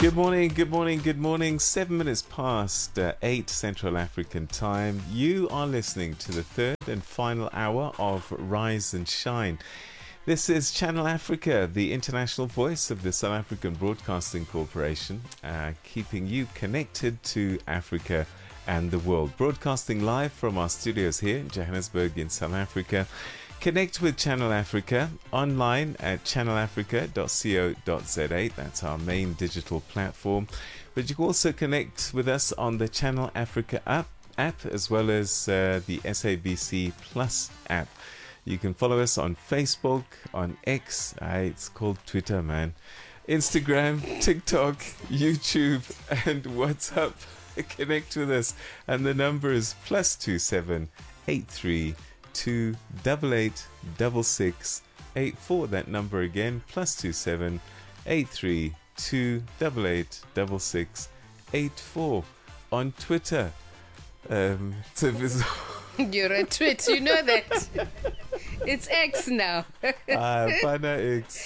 Good morning, good morning, good morning. 7 minutes past 8 Central African time. You are listening to the third and final hour of Rise and Shine. This is Channel Africa, the international voice of the South African Broadcasting Corporation, keeping you connected to Africa and the world. Broadcasting live from our studios here in Johannesburg in South Africa. Connect with Channel Africa online at channelafrica.co.za. That's our main digital platform. But you can also connect with us on the Channel Africa app as well as the SABC Plus app. You can follow us on Facebook, on X, it's called Twitter, man, Instagram, TikTok, YouTube, and WhatsApp. Connect with us. And the number is +27 83 288 6684. That number again, +27 83 288 6684. On Twitter, it's a You're a twit, you know that. It's X now. Pana X.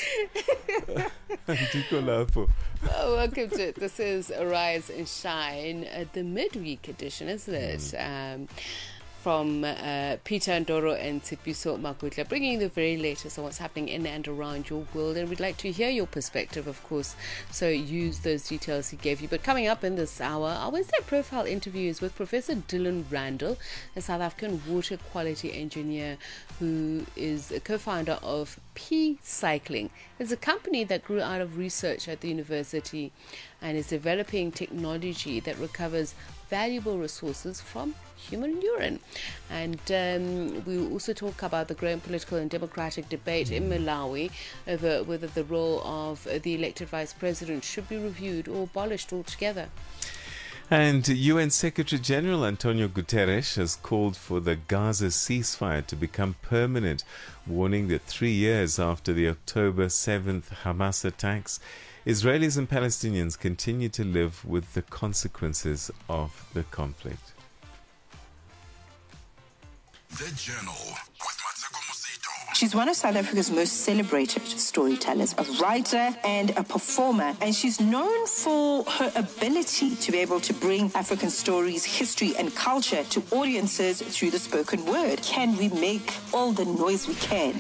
Oh, welcome to it. This is Rise and Shine, the midweek edition, isn't it? From Peter Ndoro and Tshepiso Makutla, bringing the very latest on what's happening in and around your world. And we'd like to hear your perspective, of course, so use those details he gave you. But coming up in this hour, our Wednesday profile interview is with Professor Dylan Randall, a South African water quality engineer who is a co-founder of P Cycling. It's a company that grew out of research at the university and is developing technology that recovers valuable resources from human urine. And we will also talk about the growing political and democratic debate in Malawi over whether the role of the elected vice president should be reviewed or abolished altogether. And UN Secretary General Antonio Guterres has called for the Gaza ceasefire to become permanent, warning that 3 years after the October 7th Hamas attacks, Israelis and Palestinians continue to live with the consequences of the conflict. The Journal with Mateko Musito. She's one of South Africa's most celebrated storytellers, a writer and a performer, and she's known for her ability to be able to bring African stories, history, and culture to audiences through the spoken word. Can we make all the noise we can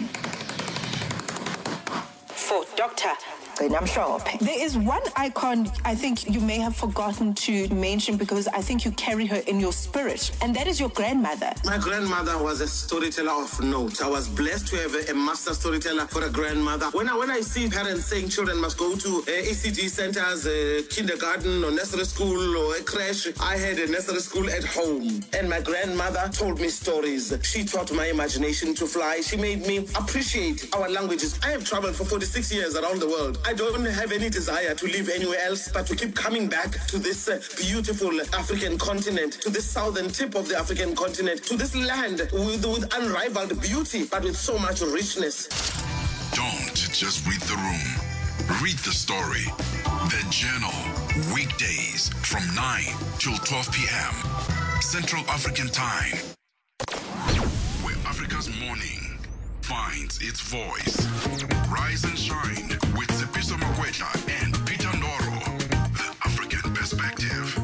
for Dr. Mhlophe? There is one icon I think you may have forgotten to mention because I think you carry her in your spirit, and that is your grandmother. My grandmother was a storyteller of note. I was blessed to have a master storyteller for a grandmother. When I see parents saying children must go to ECD centers, kindergarten or nursery school or a creche, I had a nursery school at home, and my grandmother told me stories. She taught my imagination to fly. She made me appreciate our languages. I have traveled for 46 years around the world. I don't have any desire to live anywhere else, but to keep coming back to this beautiful African continent, to this southern tip of the African continent, to this land with unrivaled beauty, but with so much richness. Don't just read the room. Read the story. The Journal. Weekdays from 9 till 12 p.m. Central African Time. Where Africa's morning finds its voice. Rise and Shine with Tshepiso Makutla and Peter Ndoro. The African Perspective.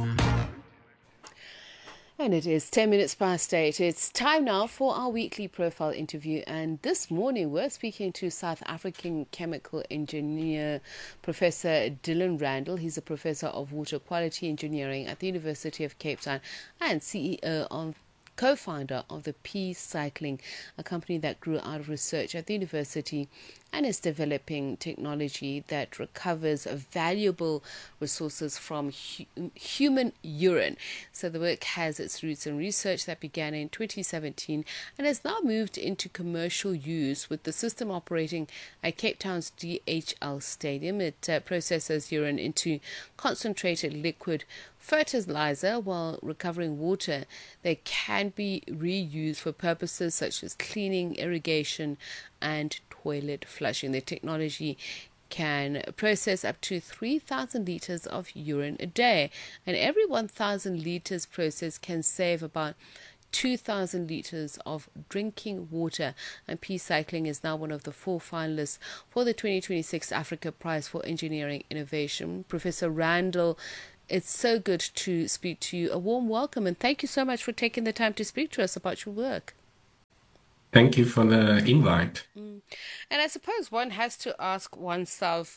And it is 10 minutes past 8. It's time now for our weekly profile interview. And this morning we're speaking to South African chemical engineer Professor Dylan Randall. He's a professor of water quality engineering at the University of Cape Town and co-founder of the P Cycling, a company that grew out of research at the university and is developing technology that recovers valuable resources from human urine. So the work has its roots in research that began in 2017 and has now moved into commercial use, with the system operating at Cape Town's DHL Stadium. It processes urine into concentrated liquid fertilizer while recovering water that can be reused for purposes such as cleaning, irrigation, and toilet flushing. The technology can process up to 3,000 litres of urine a day, and every 1,000 litres processed can save about 2,000 liters of drinking water. And Peace Cycling is now one of the 4 finalists for the 2026 Africa Prize for Engineering Innovation. Professor Randall, it's so good to speak to you. A warm welcome, and thank you so much for taking the time to speak to us about your work. Thank you for the invite. And I suppose one has to ask oneself,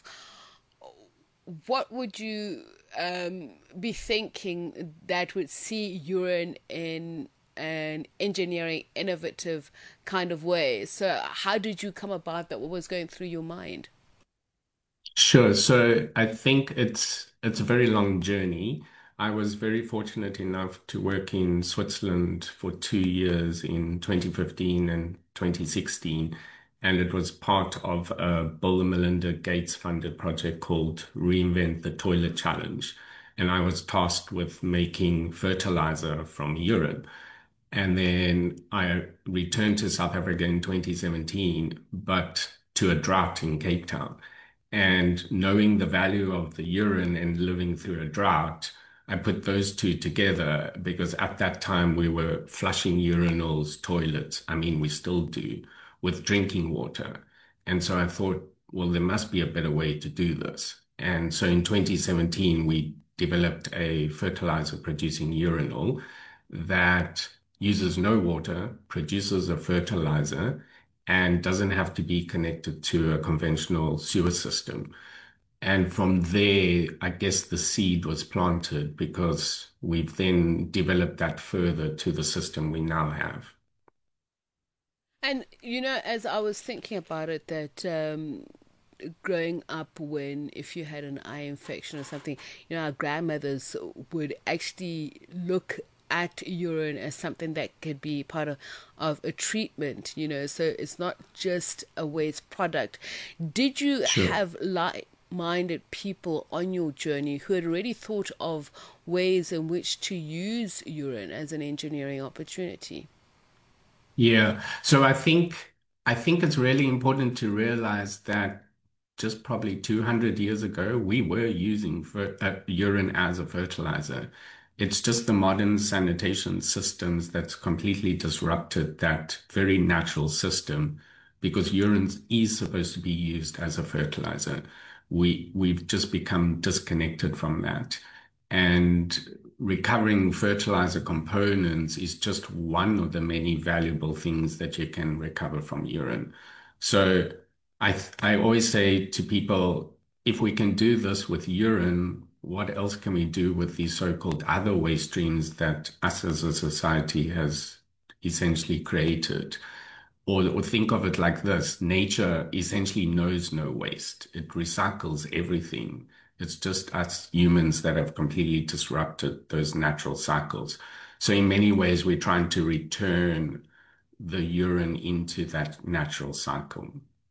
what would you be thinking that would see urine in an engineering innovative kind of way? So how did you come about that? What was going through your mind? Sure. So I think it's a very long journey. I was very fortunate enough to work in Switzerland for 2 years in 2015 and 2016, and it was part of a Bill and Melinda Gates funded project called Reinvent the Toilet Challenge. And I was tasked with making fertilizer from urine. And then I returned to South Africa in 2017, but to a drought in Cape Town. And knowing the value of the urine and living through a drought, I put those two together because at that time we were flushing urinals, toilets. I mean, we still do with drinking water. And so I thought, well, there must be a better way to do this. And so in 2017, we developed a fertilizer producing urinal that uses no water, produces a fertilizer, and doesn't have to be connected to a conventional sewer system. And from there, I guess the seed was planted because we've then developed that further to the system we now have. And, as I was thinking about it, that growing up, when if you had an eye infection or something, our grandmothers would actually look at urine as something that could be part of a treatment, so it's not just a waste product. Did you Sure. have like-minded people on your journey who had already thought of ways in which to use urine as an engineering opportunity? Yeah. So I think it's really important to realize that just probably 200 years ago, we were using urine as a fertilizer. It's just the modern sanitation systems that's completely disrupted that very natural system because urine is supposed to be used as a fertilizer. We've just become disconnected from that. And recovering fertilizer components is just one of the many valuable things that you can recover from urine. So I always say to people, if we can do this with urine, what else can we do with these so-called other waste streams that us as a society has essentially created? Or think of it like this: nature essentially knows no waste. It recycles everything. It's just us humans that have completely disrupted those natural cycles. So in many ways, we're trying to return the urine into that natural cycle.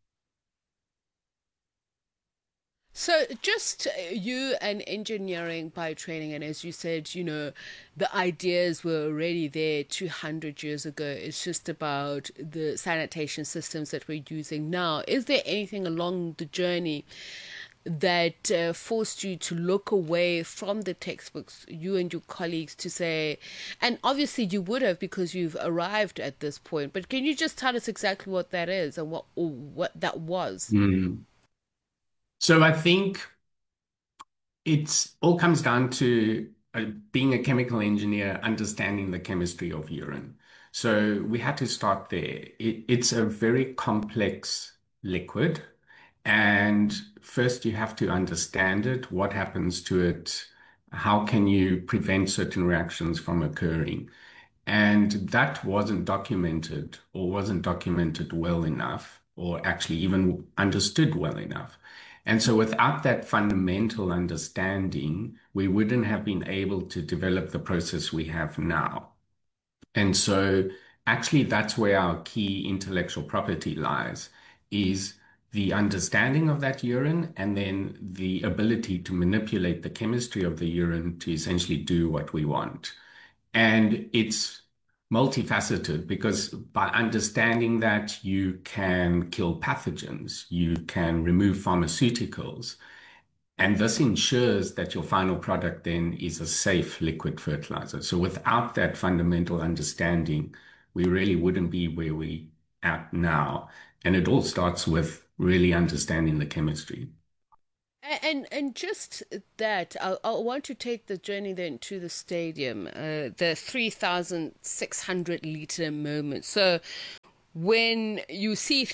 So just you and engineering by training, and as you said, the ideas were already there 200 years ago. It's just about the sanitation systems that we're using now. Is there anything along the journey that forced you to look away from the textbooks, you and your colleagues, to say, and obviously you would have because you've arrived at this point, but can you just tell us exactly what that is and what that was? Mm. So I think it's all comes down to being a chemical engineer, understanding the chemistry of urine. So we had to start there. It's a very complex liquid. And first, you have to understand it, what happens to it, how can you prevent certain reactions from occurring. And that wasn't documented well enough, or actually even understood well enough. And so without that fundamental understanding, we wouldn't have been able to develop the process we have now. And so actually that's where our key intellectual property lies, is the understanding of that urine and then the ability to manipulate the chemistry of the urine to essentially do what we want. And it's multifaceted because by understanding that, you can kill pathogens, you can remove pharmaceuticals, And this ensures that your final product then is a safe liquid fertilizer. So without that fundamental understanding, we really wouldn't be where we at now. And it all starts with really understanding the chemistry. And just that, I want to take the journey then to the stadium, the 3,600 liter moment. So when you see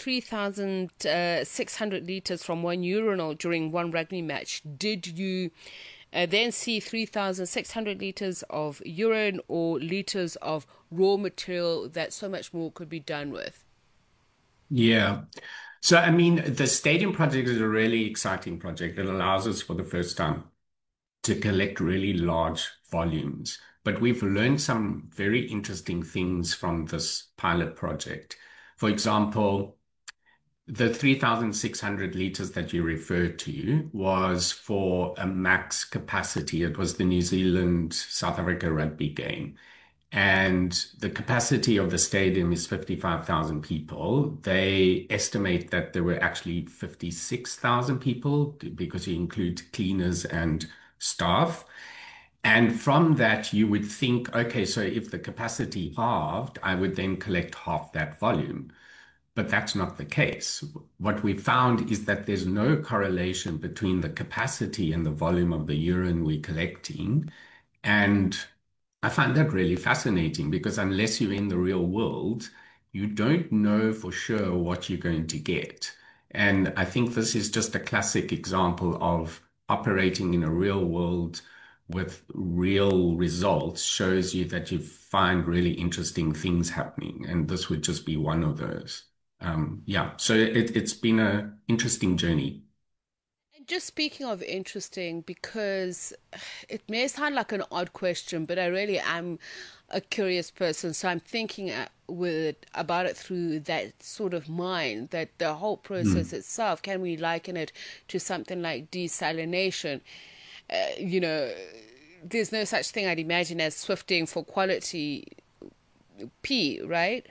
3,600 liters from one urinal during one rugby match, did you then see 3,600 liters of urine or liters of raw material that so much more could be done with? Yeah. So, I mean, the stadium project is a really exciting project. It allows us for the first time to collect really large volumes. But we've learned some very interesting things from this pilot project. For example, the 3,600 liters that you referred to was for a max capacity. It was the New Zealand South Africa rugby game. And the capacity of the stadium is 55,000 people. They estimate that there were actually 56,000 people because you include cleaners and staff. And from that, you would think, okay, so if the capacity halved, I would then collect half that volume. But that's not the case. What we found is that there's no correlation between the capacity and the volume of the urine we're collecting. And I find that really fascinating because unless you're in the real world, you don't know for sure what you're going to get. And I think this is just a classic example of operating in a real world with real results shows you that you find really interesting things happening. And this would just be one of those. Yeah, so it's been an interesting journey. And just speaking of interesting, because it may sound like an odd question, but I really am a curious person, so I'm thinking about it through that sort of mind, that the whole process itself, can we liken it to something like desalination? You know, there's no such thing, I'd imagine, as swifting for quality pee, right?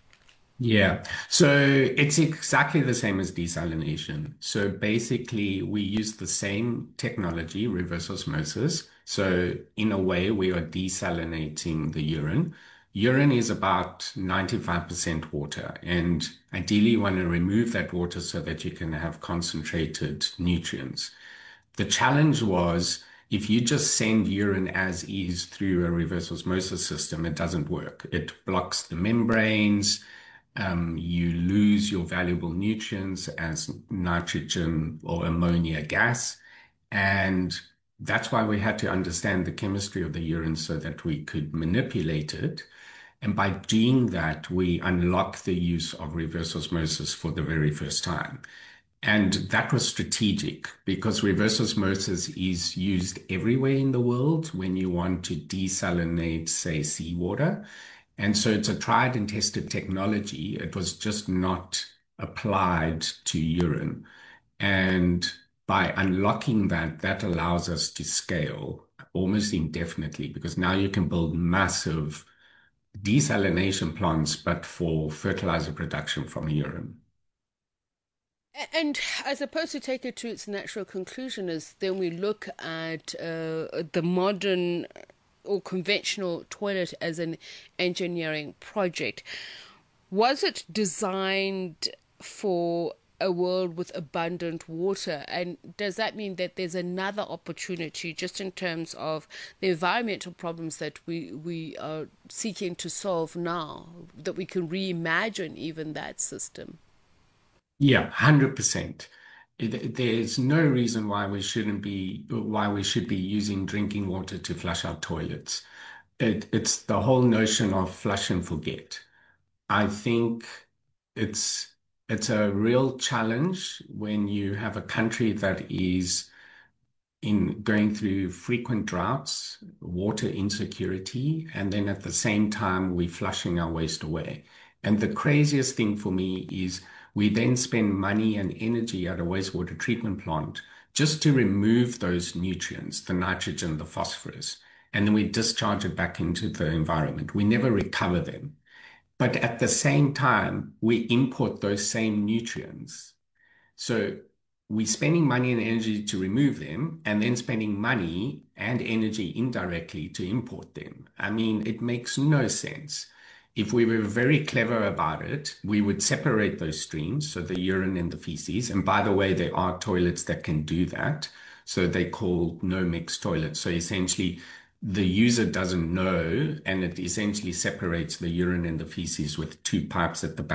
Yeah, so it's exactly the same as desalination. So basically, we use the same technology, reverse osmosis. So in a way, we are desalinating the urine. Urine is about 95% water, and ideally, you want to remove that water so that you can have concentrated nutrients. The challenge was if you just send urine as is through a reverse osmosis system, it doesn't work. It blocks the membranes. You lose your valuable nutrients as nitrogen or ammonia gas. And that's why we had to understand the chemistry of the urine so that we could manipulate it. And by doing that, we unlock the use of reverse osmosis for the very first time. And that was strategic because reverse osmosis is used everywhere in the world when you want to desalinate, say, seawater. And so it's a tried and tested technology. It was just not applied to urine. And by unlocking that, that allows us to scale almost indefinitely because now you can build massive desalination plants, but for fertilizer production from urine. And I suppose to take it to its natural conclusion is then we look at the modern or conventional toilet as an engineering project. Was it designed for a world with abundant water? And does that mean that there's another opportunity just in terms of the environmental problems that we are seeking to solve now, that we can reimagine even that system? Yeah, 100%. There's no reason why we should be using drinking water to flush our toilets. It's the whole notion of flush and forget. I think it's it's a real challenge when you have a country that is in going through frequent droughts, water insecurity, and then at the same time, we're flushing our waste away. And the craziest thing for me is we then spend money and energy at a wastewater treatment plant just to remove those nutrients, the nitrogen, the phosphorus, and then we discharge it back into the environment. We never recover them. But at the same time, we import those same nutrients. So we're spending money and energy to remove them and then spending money and energy indirectly to import them. I mean, it makes no sense. If we were very clever about it, we would separate those streams, so the urine and the feces. And by the way, there are toilets that can do that. So they call no-mix toilets. So essentially, the user doesn't know, and it essentially separates the urine and the feces with two pipes at the back